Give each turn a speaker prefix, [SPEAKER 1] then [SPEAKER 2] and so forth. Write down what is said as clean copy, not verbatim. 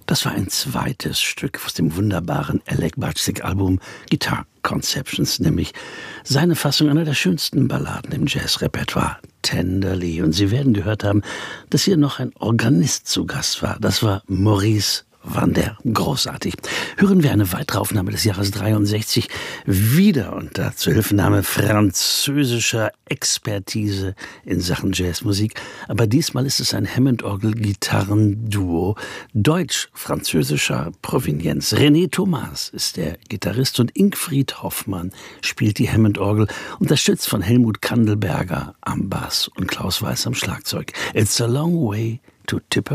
[SPEAKER 1] Das war ein zweites Stück aus dem wunderbaren Alec Bajzik-Album Guitar Conceptions, nämlich seine Fassung einer der schönsten Balladen im Jazz-Repertoire, Tenderly. Und Sie werden gehört haben, dass hier noch ein Organist zu Gast war. Das war Maurice Vander. Großartig. Hören wir eine weitere Aufnahme des Jahres 63, wieder unter Zuhilfenahme französischer Expertise in Sachen Jazzmusik. Aber diesmal ist es ein Hammond-Orgel-Gitarrenduo deutsch-französischer Provenienz. René Thomas ist der Gitarrist und Ingfried Hoffmann spielt die Hammond-Orgel, unterstützt von Helmut Kandelberger am Bass und Klaus Weiß am Schlagzeug. It's a long way to Tipperary.